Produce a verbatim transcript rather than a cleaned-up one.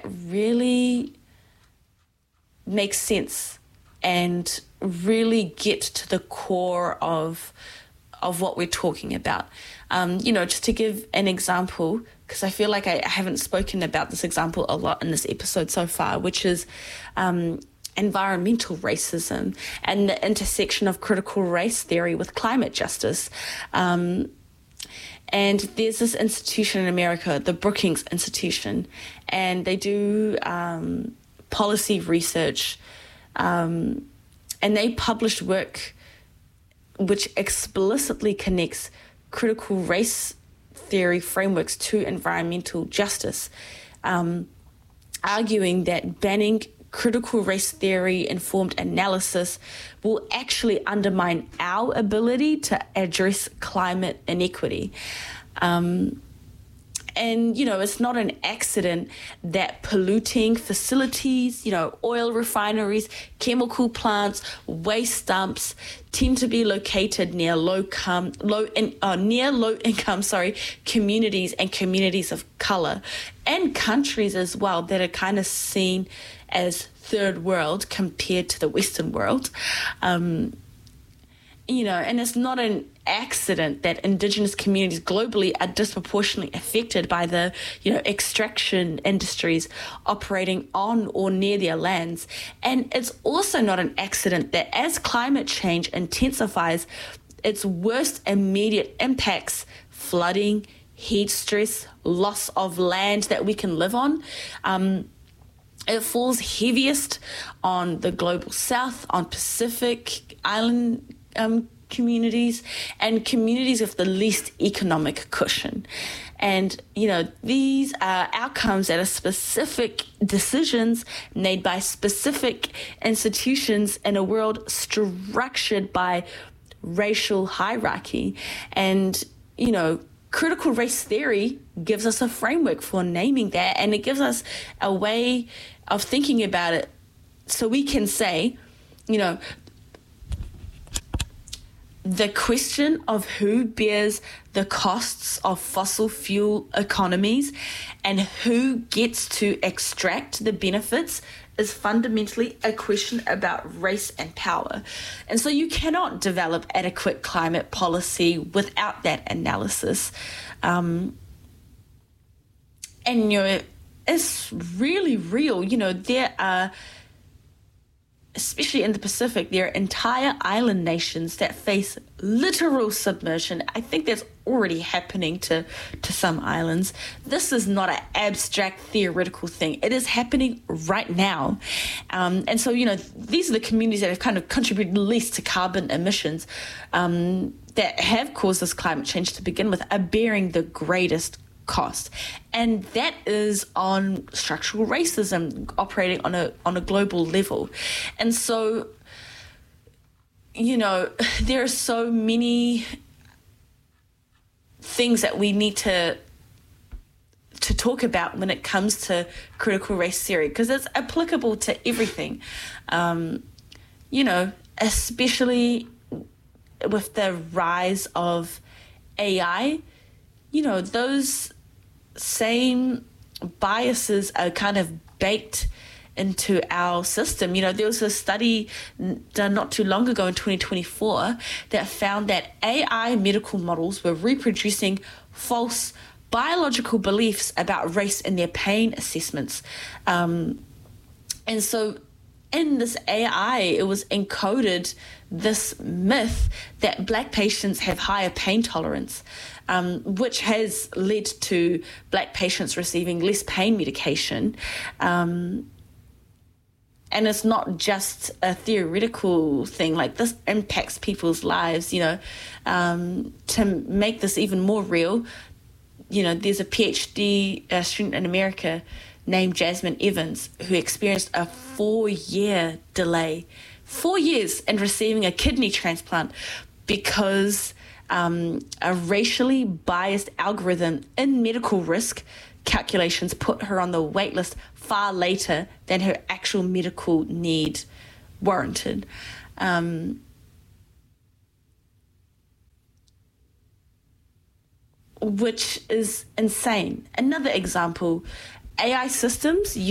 really make sense and really get to the core of of what we're talking about. Um, you know, just to give an example, because I feel like I, I haven't spoken about this example a lot in this episode so far, which is um, environmental racism and the intersection of critical race theory with climate justice. Um, and there's this institution in America, the Brookings Institution, and they do um, policy research, um, and they published work which explicitly connects critical race theory frameworks to environmental justice, um, arguing that banning critical race theory informed analysis will actually undermine our ability to address climate inequity. Um, And, you know, it's not an accident that polluting facilities, you know, oil refineries, chemical plants, waste dumps tend to be located near low com, low in, uh, near low income, sorry, communities and communities of color and countries as well that are kind of seen as third world compared to the Western world. Um, you know, and it's not an accident that Indigenous communities globally are disproportionately affected by the, you know, extraction industries operating on or near their lands. And it's also not an accident that as climate change intensifies, its worst immediate impacts, flooding, heat stress, loss of land that we can live on, um, it falls heaviest on the global south, on Pacific Island Um, communities and communities with the least economic cushion. And, you know, these are outcomes that are specific decisions made by specific institutions in a world structured by racial hierarchy. And, you know, critical race theory gives us a framework for naming that, and it gives us a way of thinking about it so we can say, you know, the question of who bears the costs of fossil fuel economies and who gets to extract the benefits is fundamentally a question about race and power. And so you cannot develop adequate climate policy without that analysis. Um, and, you know, it's really real. You know, there are, especially in the Pacific, there are entire island nations that face literal submersion. I think that's already happening to, to some islands. This is not an abstract theoretical thing. It is happening right now. Um, and so, you know, these are the communities that have kind of contributed least to carbon emissions um, that have caused this climate change to begin with, are bearing the greatest cost. And that is on structural racism operating on a on a global level. And so, you know, there are so many things that we need to to talk about when it comes to critical race theory, because it's applicable to everything. Um, you know, especially with the rise of A I, you know, those same biases are kind of baked into our system. You know, there was a study done not too long ago in twenty twenty-four that found that A I medical models were reproducing false biological beliefs about race in their pain assessments. Um, and so in this A I, it was encoded this myth that Black patients have higher pain tolerance, um, which has led to Black patients receiving less pain medication. Um, and it's not just a theoretical thing. Like, this impacts people's lives, you know. Um, to make this even more real, you know, there's a PhD uh, student in America named Jasmine Evans who experienced a four-year delay, four years in receiving a kidney transplant because um, a racially biased algorithm in medical risk calculations put her on the wait list far later than her actual medical need warranted. Um, which is insane. Another example, A I systems